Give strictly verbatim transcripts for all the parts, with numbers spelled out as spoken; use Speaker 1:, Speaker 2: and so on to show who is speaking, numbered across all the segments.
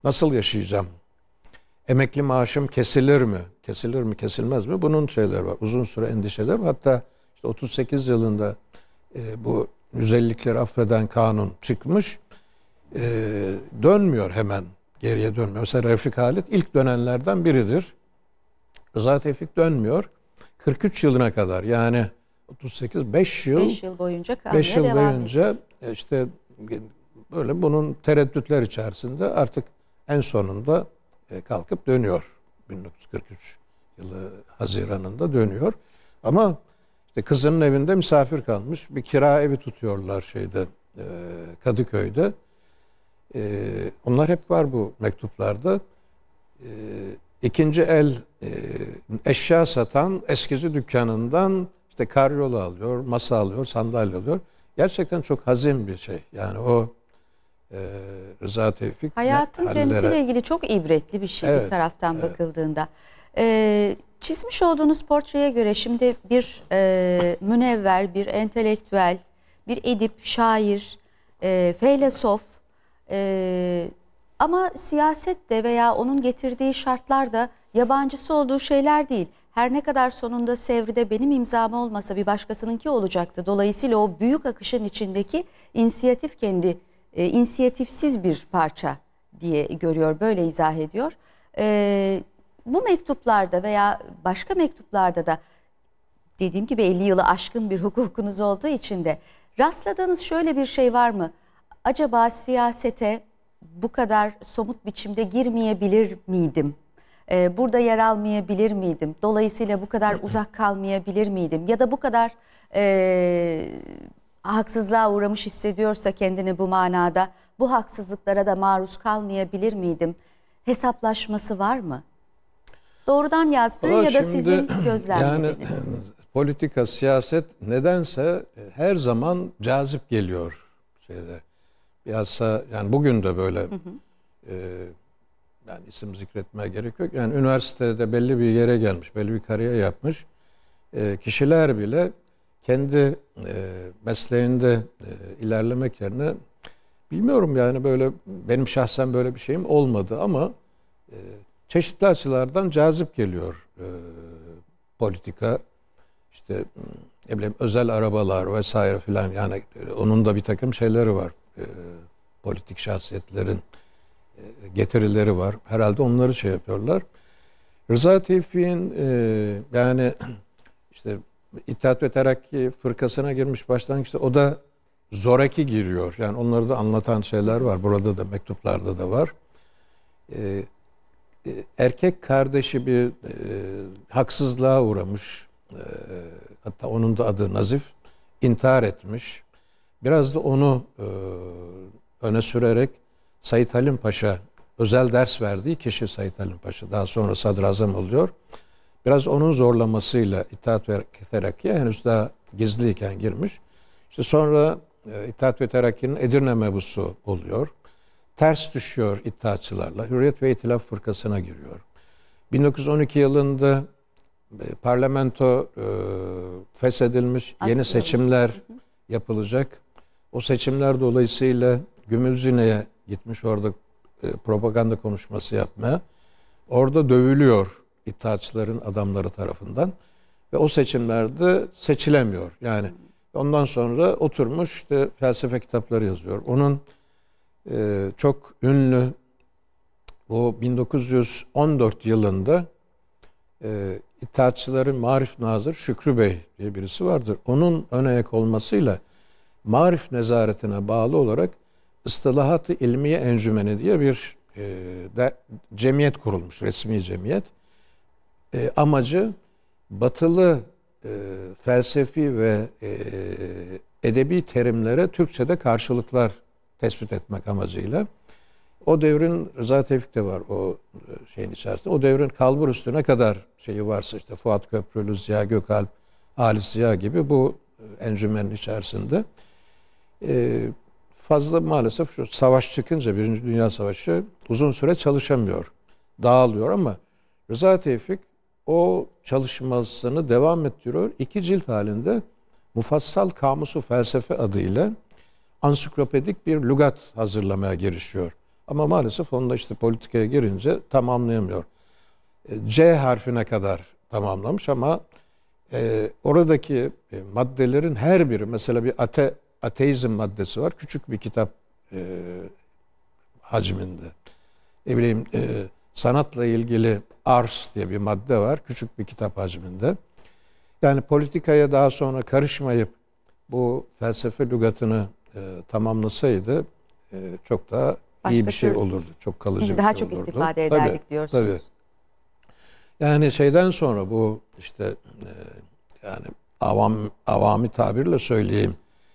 Speaker 1: Nasıl yaşayacağım? Emekli maaşım kesilir mi? Kesilir mi, kesilmez mi? Bunun şeyleri var. Uzun süre endişeler var. Hatta işte otuz sekiz yılında e, bu güzellikleri affeden kanun çıkmış. E, dönmüyor hemen. Geriye dönmüyor. Mesela Refik Halit ilk dönenlerden biridir. Rıza Tevfik dönmüyor. kırk üç yılına kadar, yani otuz sekiz, beş yıl
Speaker 2: beş yıl boyunca kalmaya
Speaker 1: beş yıl
Speaker 2: devam
Speaker 1: boyunca
Speaker 2: ediyor.
Speaker 1: işte böyle bunun tereddütler içerisinde artık en sonunda kalkıp dönüyor. bin dokuz yüz kırk üç yılı Haziran'ında dönüyor. Ama işte kızının evinde misafir kalmış. Bir kira evi tutuyorlar şeyde, Kadıköy'de. Onlar hep var bu mektuplarda. İkinci el eşya satan eskici dükkanından işte karyola alıyor, masa alıyor, sandalye alıyor. Gerçekten çok hazin bir şey. Yani o e, Rıza Tevfik
Speaker 2: Hayatın
Speaker 1: hallere...
Speaker 2: kendisiyle ilgili çok ibretli bir şey
Speaker 1: Evet,
Speaker 2: bir taraftan
Speaker 1: evet.
Speaker 2: bakıldığında. Ee, çizmiş olduğunuz portreye göre şimdi bir e, münevver, bir entelektüel, bir edip, şair, e, feylesof, e, ama siyaset de veya onun getirdiği şartlar da yabancısı olduğu şeyler değil. Her ne kadar sonunda Sevri'de benim imzam olmasa bir başkasınınki olacaktı. Dolayısıyla o büyük akışın içindeki inisiyatif kendi e, inisiyatifsiz bir parça diye görüyor, böyle izah ediyor. E, bu mektuplarda veya başka mektuplarda da dediğim gibi elli yılı aşkın bir hukukunuz olduğu için de rastladığınız şöyle bir şey var mı? Acaba siyasete bu kadar somut biçimde girmeyebilir miydim? Ee, burada yer almayabilir miydim? Dolayısıyla bu kadar uzak kalmayabilir miydim? Ya da bu kadar e, haksızlığa uğramış hissediyorsa kendini bu manada, bu haksızlıklara da maruz kalmayabilir miydim? Hesaplaşması var mı? Doğrudan yazdığı
Speaker 1: Ama
Speaker 2: ya da
Speaker 1: şimdi,
Speaker 2: sizin gözlemlediğiniz.
Speaker 1: Yani politika, siyaset nedense her zaman cazip geliyor şeyde. Bilhassa yani bugün de böyle. Hı hı. E, yani isim zikretmeye gerek yok. Yani üniversitede belli bir yere gelmiş, belli bir kariyer yapmış e, kişiler bile kendi e, mesleğinde e, ilerlemek yerine, bilmiyorum yani, böyle benim şahsen böyle bir şeyim olmadı ama e, çeşitli açılardan cazip geliyor e, politika. İşte ne bileyim, özel arabalar vesaire filan, yani e, onun da bir takım şeyleri var. E, politik şahsiyetlerin e, getirileri var. Herhalde onları şey yapıyorlar. Rıza Tevfik'in e, yani işte İttihat ve Terakki fırkasına girmiş başlangıçta, o da zoraki giriyor. Yani onları da anlatan şeyler var. Burada da, mektuplarda da var. E, e, erkek kardeşi bir e, haksızlığa uğramış. E, hatta onun da adı Nazif. İntihar etmiş. Biraz da onu e, öne sürerek Said Halim Paşa, özel ders verdiği kişi Said Halim Paşa, daha sonra sadrazam oluyor. Biraz onun zorlamasıyla İttihat ve Terakki'ye henüz daha gizliyken girmiş. İşte sonra e, İttihat ve Terakki'nin Edirne mebusu oluyor. Ters düşüyor İttihatçılarla. Hürriyet ve İtilaf fırkasına giriyor. bin dokuz yüz on iki yılında e, parlamento e, feshedilmiş,
Speaker 2: Aslında
Speaker 1: yeni seçimler hı hı. yapılacak. O seçimler dolayısıyla Gümülcine'ye gitmiş, orada e, propaganda konuşması yapmaya. Orada dövülüyor İttihatçıların adamları tarafından ve o seçimlerde seçilemiyor. Yani ondan sonra oturmuş işte felsefe kitapları yazıyor. Onun e, çok ünlü, o bin dokuz yüz on dört yılında e, İttihatçıların Marif Nazır Şükrü Bey diye birisi vardır. Onun ön ayak olmasıyla Marif nezaretine bağlı olarak Istilahat-ı İlmiye Encümeni diye bir e, de, cemiyet kurulmuş, resmi cemiyet. E, amacı batılı e, felsefi ve e, edebi terimlere Türkçe'de karşılıklar tespit etmek amacıyla. O devrin, Rıza Tevfik de var o şeyin içerisinde. O devrin kalbur üstü ne kadar şeyi varsa, işte Fuat Köprülü, Ziya Gökalp, Halis Ziya gibi bu encümenin içerisinde. E, fazla maalesef şu savaş çıkınca, Birinci Dünya Savaşı, uzun süre çalışamıyor. Dağılıyor ama Rıza Tevfik o çalışmasını devam ettiriyor. İki cilt halinde Mufassal Kamusu Felsefe adıyla ansiklopedik bir lügat hazırlamaya girişiyor. Ama maalesef onda işte politikaya girince tamamlayamıyor. E, C harfine kadar tamamlamış ama e, oradaki e, maddelerin her biri, mesela bir ate, ateizm maddesi var. Küçük bir kitap e, hacminde. Ne bileyim e, sanatla ilgili Ars diye bir madde var. Küçük bir kitap hacminde. Yani politikaya daha sonra karışmayıp bu felsefe lügatını e, tamamlasaydı e, çok daha
Speaker 2: Başka
Speaker 1: iyi bir şey
Speaker 2: türlü
Speaker 1: olurdu. Çok kalıcı
Speaker 2: biz
Speaker 1: bir
Speaker 2: daha
Speaker 1: şey
Speaker 2: çok
Speaker 1: olurdu.
Speaker 2: istifade
Speaker 1: Tabii,
Speaker 2: ederdik diyorsunuz.
Speaker 1: tabii. Yani şeyden sonra bu işte e, yani avam avami tabirle söyleyeyim.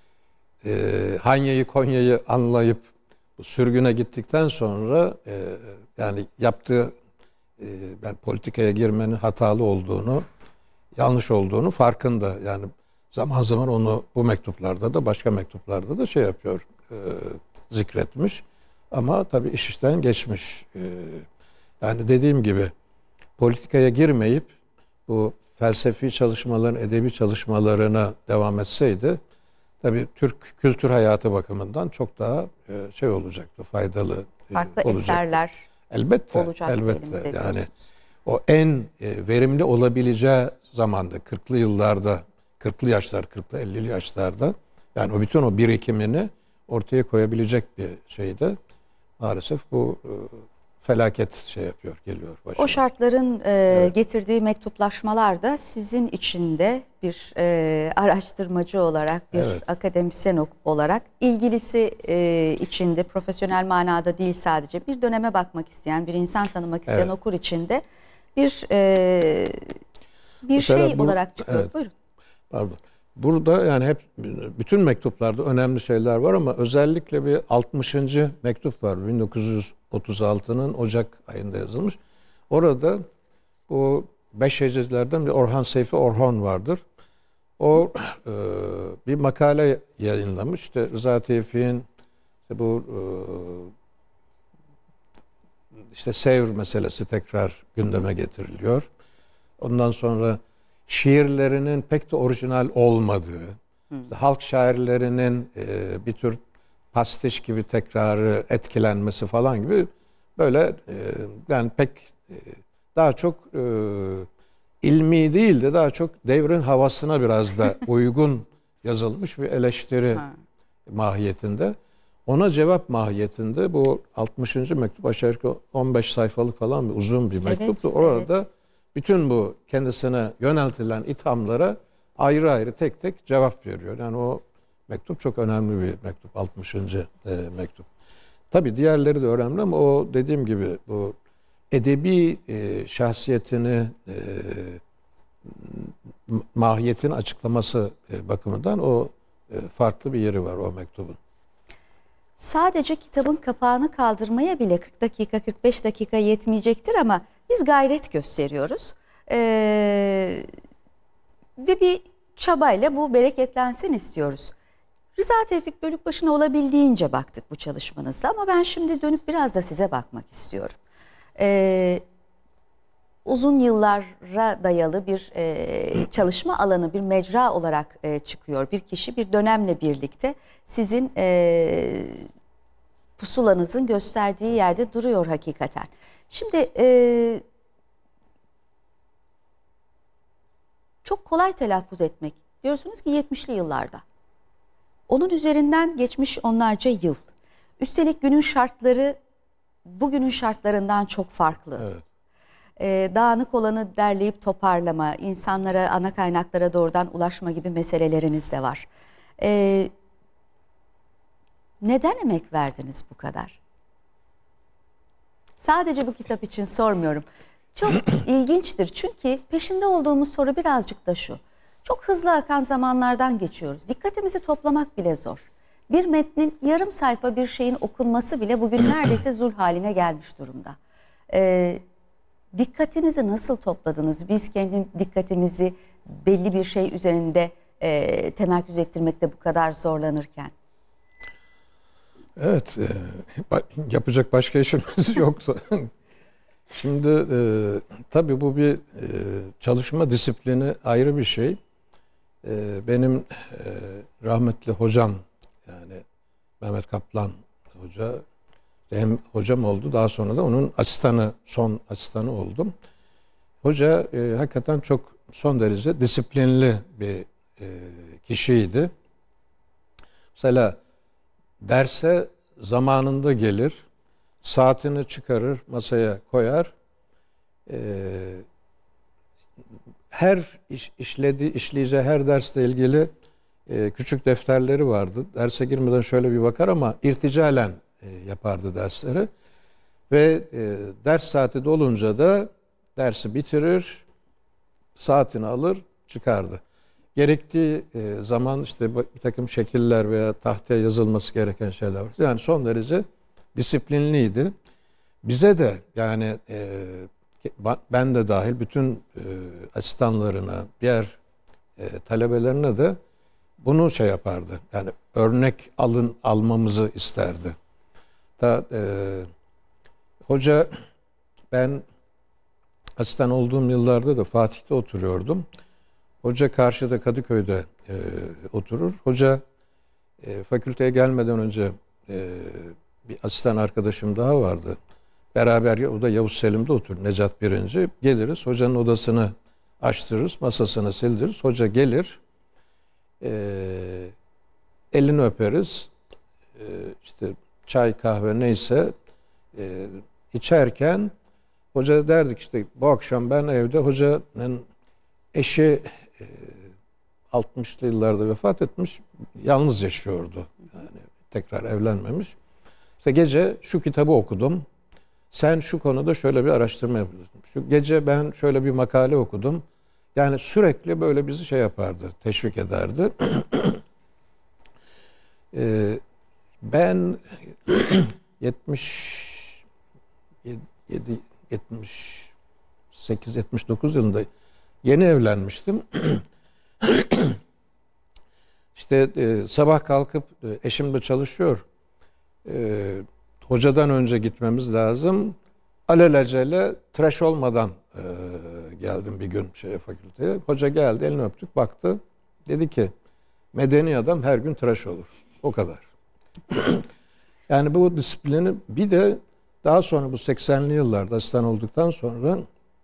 Speaker 1: E, Hanya'yı Konya'yı anlayıp bu sürgüne gittikten sonra e, yani yaptığı e, ben politikaya girmenin hatalı olduğunu, yanlış olduğunu farkında. Yani zaman zaman onu bu mektuplarda da başka mektuplarda da şey yapıyor, e, zikretmiş. Ama tabii iş işten geçmiş. E, yani dediğim gibi politikaya girmeyip bu felsefi çalışmaların, edebi çalışmalarına devam etseydi tabii Türk kültür hayatı bakımından çok daha e, şey olacaktı, faydalı e,
Speaker 2: Farklı
Speaker 1: olacaktı.
Speaker 2: eserler
Speaker 1: Elbette,
Speaker 2: olacaktı
Speaker 1: elbette.
Speaker 2: elimizde
Speaker 1: Yani
Speaker 2: diyorsunuz.
Speaker 1: o en e, verimli olabileceği zamanda, kırklı yıllarda, kırklı yaşlar, kırklı ellili yaşlarda, yani o bütün o birikimini ortaya koyabilecek bir şeydi. Maalesef bu e, felaket şey yapıyor, geliyor başına.
Speaker 2: O şartların e,
Speaker 1: Evet.
Speaker 2: getirdiği mektuplaşmalar da sizin için de bir e, araştırmacı olarak, bir
Speaker 1: Evet.
Speaker 2: akademisyen ok- olarak ilgilisi e, içinde profesyonel manada değil, sadece bir döneme bakmak isteyen, bir insan tanımak isteyen
Speaker 1: Evet.
Speaker 2: okur içinde bir e, bir
Speaker 1: Mesela
Speaker 2: şey
Speaker 1: bu-
Speaker 2: olarak çıkıyor.
Speaker 1: evet.
Speaker 2: Buyurun.
Speaker 1: Pardon. Burada yani hep bütün mektuplarda önemli şeyler var ama özellikle bir altmışıncı mektup var. bin dokuz yüz otuz altının Ocak ayında yazılmış. Orada bu beş hececilerden bir Orhan Seyfi Orhon vardır. O e, bir makale yayınlamış. İşte Rıza Tevfik'in işte bu e, işte Sevr meselesi tekrar gündeme getiriliyor. Ondan sonra şiirlerinin pek de orijinal olmadığı, işte halk şairlerinin e, bir tür pastiş gibi tekrarı etkilenmesi falan gibi böyle e, yani pek e, daha çok e, ilmi değil de daha çok devrin havasına biraz da uygun yazılmış bir eleştiri
Speaker 2: Ha.
Speaker 1: mahiyetinde. Ona cevap mahiyetinde bu altmışıncı mektup aşağı yukarı on beş sayfalık falan bir uzun bir mektuptu.
Speaker 2: Evet,
Speaker 1: Orada
Speaker 2: evet.
Speaker 1: bütün bu kendisine yöneltilen ithamlara ayrı ayrı tek tek cevap veriyor. Yani o mektup çok önemli bir mektup. altmışıncı E, mektup. Tabii diğerleri de önemli ama o dediğim gibi bu edebi e, şahsiyetini e, mahiyetini açıklaması e, bakımından o e, farklı bir yeri var o mektubun.
Speaker 2: Sadece kitabın kapağını kaldırmaya bile kırk dakika, kırk beş dakika yetmeyecektir ama biz gayret gösteriyoruz. Ee, ve bir çabayla bu bereketlensin istiyoruz. Rıza Tevfik Bölükbaşı'na olabildiğince baktık bu çalışmanızda ama ben şimdi dönüp biraz da size bakmak istiyorum. Ee, uzun yıllara dayalı bir e, çalışma alanı, bir mecra olarak e, çıkıyor. Bir kişi bir dönemle birlikte sizin e, pusulanızın gösterdiği yerde duruyor hakikaten. Şimdi e, çok kolay telaffuz etmek. Diyorsunuz ki yetmişli yıllarda. Onun üzerinden geçmiş onlarca yıl. Üstelik günün şartları bugünün şartlarından çok farklı.
Speaker 1: Evet.
Speaker 2: E, dağınık olanı derleyip toparlama, insanlara, ana kaynaklara doğrudan ulaşma gibi meseleleriniz de var. E, neden emek verdiniz bu kadar? Sadece bu kitap için sormuyorum. Çok ilginçtir çünkü peşinde olduğumuz soru birazcık da şu. Çok hızlı akan zamanlardan geçiyoruz. Dikkatimizi toplamak bile zor. Bir metnin yarım sayfa bir şeyin okunması bile bugün neredeyse zul haline gelmiş durumda. Ee, dikkatinizi nasıl topladınız? Biz kendi dikkatimizi belli bir şey üzerinde e, temerküz ettirmekte bu kadar zorlanırken.
Speaker 1: Evet, e, yapacak başka işimiz yoktu. Şimdi e, tabii bu bir e, çalışma disiplini ayrı bir şey. E, benim e, rahmetli hocam yani Mehmet Kaplan Hoca Hem hocam oldu, daha sonra da onun asistanı, son asistanı oldum. Hoca e, hakikaten çok son derece disiplinli bir e, kişiydi. Mesela derse zamanında gelir, saatini çıkarır, masaya koyar. E, her iş, işlediği, işleyeceği her dersle ilgili e, küçük defterleri vardı. Derse girmeden şöyle bir bakar ama irticalen e, yapardı dersleri. Ve e, ders saati dolunca da dersi bitirir, saatini alır, çıkardı. Gerektiği e, zaman işte bir takım şekiller veya tahtaya yazılması gereken şeyler var. Yani son derece disiplinliydi. Bize de yani e, ben de dahil bütün e, asistanlarına, diğer e, talebelerine de bunu şey yapardı. Yani örnek alın almamızı isterdi. Ta, e, hoca, ben asistan olduğum yıllarda da Fatih'te oturuyordum. Hoca karşıda Kadıköy'de e, oturur. Hoca e, fakülteye gelmeden önce e, bir asistan arkadaşım daha vardı. Beraber, o da Yavuz Selim'de oturur, Necat Birinci. Geliriz, hocanın odasını açtırırız, masasını sildiririz. Hoca gelir, e, elini öperiz. E, işte çay, kahve neyse e, içerken hoca derdik işte bu akşam ben evde, hocanın eşi e, altmışlı yıllarda vefat etmiş, yalnız yaşıyordu. Yani tekrar evlenmemiş. İşte gece şu kitabı okudum. Sen şu konuda şöyle bir araştırma yapıyorsun. Şu gece ben şöyle bir makale okudum. Yani sürekli böyle bizi şey yapardı, teşvik ederdi. ee, ben yetmiş yedi, yetmiş sekiz, yetmiş dokuz yılında yeni evlenmiştim. İşte e, sabah kalkıp e, eşim de çalışıyor. E, hocadan önce gitmemiz lazım. Alelacele tıraş olmadan e, geldim bir gün şeye, fakülteye. Hoca geldi, elini öptük, baktı. Dedi ki medeni adam her gün tıraş olur. O kadar. Yani bu disiplini, bir de daha sonra bu seksenli yıllarda asistan olduktan sonra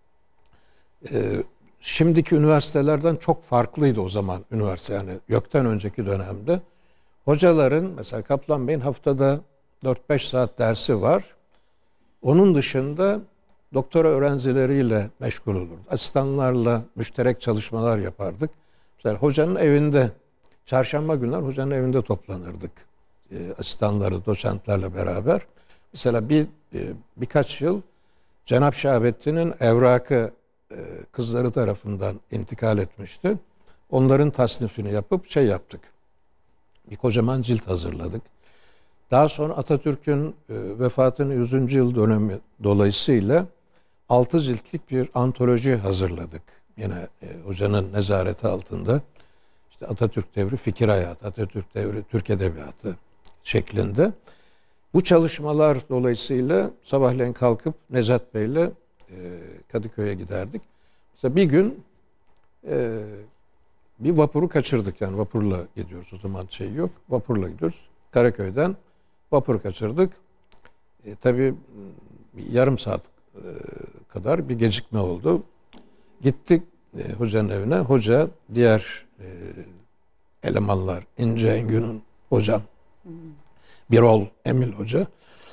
Speaker 1: e, şimdiki üniversitelerden çok farklıydı o zaman üniversite, yani YÖK'ten önceki dönemde. Hocaların mesela Kaplan Bey'in haftada dört beş saat dersi var. Onun dışında doktora öğrencileriyle meşgul olurdu. Asistanlarla müşterek çalışmalar yapardık. Mesela hocanın evinde, çarşamba günler hocanın evinde toplanırdık. E, asistanları, doçentlerle beraber. Mesela bir e, birkaç yıl Cenab-ı Şahabettin'in evrakı e, kızları tarafından intikal etmişti. Onların tasnifini yapıp şey yaptık. Bir kocaman cilt hazırladık. Daha sonra Atatürk'ün e, vefatının yüzüncü yıl dönemi dolayısıyla altı ciltlik bir antoloji hazırladık. Yine e, hocanın nezareti altında. İşte Atatürk devri fikir hayatı, Atatürk devri Türk edebiyatı şeklinde. Bu çalışmalar dolayısıyla sabahleyin kalkıp Necat Bey'le e, Kadıköy'e giderdik. Mesela bir gün e, bir vapuru kaçırdık, yani vapurla gidiyoruz, o zaman şey yok, vapurla gidiyoruz. Karaköy'den vapuru kaçırdık. E, tabii yarım saat e, kadar bir gecikme oldu. Gittik e, hocanın evine. Hoca, diğer e, elemanlar, İnce Engün'ün hocam, Birol Emil Hoca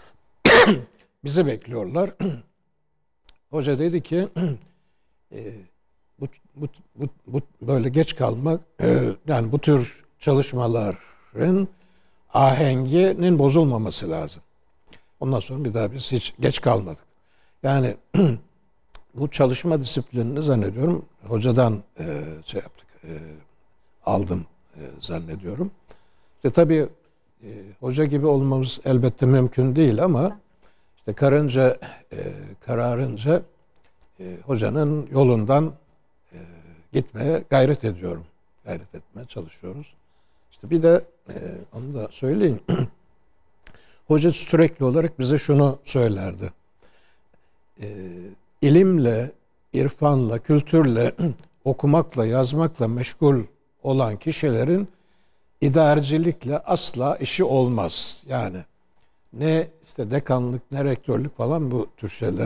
Speaker 1: bizi bekliyorlar. Hoca dedi ki e, bu, bu, bu, bu böyle geç kalmak, e, yani bu tür çalışmaların ahenginin bozulmaması lazım. Ondan sonra bir daha biz hiç geç kalmadık. Yani bu çalışma disiplinini zannediyorum hocadan e, şey yaptık, e, aldım e, zannediyorum. İşte tabii e, hoca gibi olmamız elbette mümkün değil ama işte karınca e, kararınca e, hocanın yolundan e, gitmeye gayret ediyorum. Gayret etmeye çalışıyoruz. İşte bir de e, onu da söyleyeyim. Hoca sürekli olarak bize şunu söylerdi. E, ilimle, irfanla, kültürle, okumakla, yazmakla meşgul olan kişilerin idarecilikle asla işi olmaz. Yani ne işte dekanlık ne rektörlük falan bu tür şeyler